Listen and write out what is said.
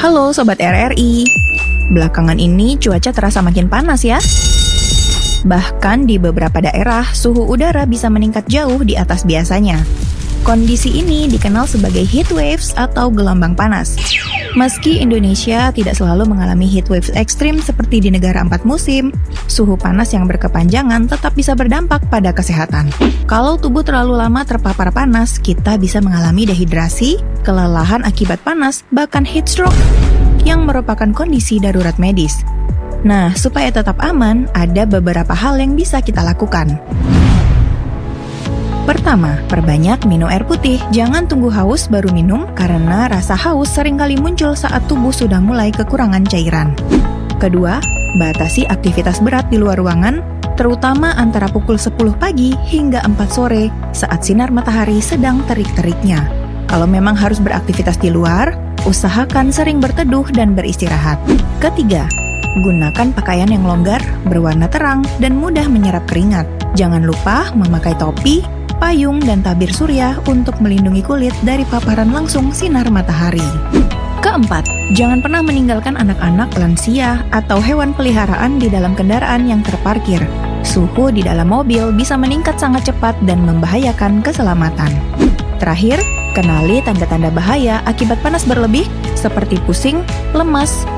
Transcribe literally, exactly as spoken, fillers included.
Halo Sobat R R I, belakangan ini cuaca terasa makin panas ya. Bahkan di beberapa daerah, suhu udara bisa meningkat jauh di atas biasanya. Kondisi ini dikenal sebagai heat waves atau gelombang panas. Meski Indonesia tidak selalu mengalami heat waves ekstrim seperti di negara empat musim, suhu panas yang berkepanjangan tetap bisa berdampak pada kesehatan. Kalau tubuh terlalu lama terpapar panas, kita bisa mengalami dehidrasi, kelelahan akibat panas, bahkan heat stroke, yang merupakan kondisi darurat medis. Nah, supaya tetap aman, ada beberapa hal yang bisa kita lakukan. Pertama, perbanyak minum air putih. Jangan tunggu haus baru minum, karena rasa haus seringkali muncul saat tubuh sudah mulai kekurangan cairan. Kedua, batasi aktivitas berat di luar ruangan, terutama antara pukul sepuluh pagi hingga empat sore saat sinar matahari sedang terik-teriknya. Kalau memang harus beraktivitas di luar, usahakan sering berteduh dan beristirahat. Ketiga, gunakan pakaian yang longgar, berwarna terang, dan mudah menyerap keringat. Jangan lupa memakai topi, payung, dan tabir surya untuk melindungi kulit dari paparan langsung sinar matahari. Keempat, jangan pernah meninggalkan anak-anak, lansia, atau hewan peliharaan di dalam kendaraan yang terparkir. Suhu di dalam mobil bisa meningkat sangat cepat dan membahayakan keselamatan. Terakhir, kenali tanda-tanda bahaya akibat panas berlebih seperti pusing, lemas,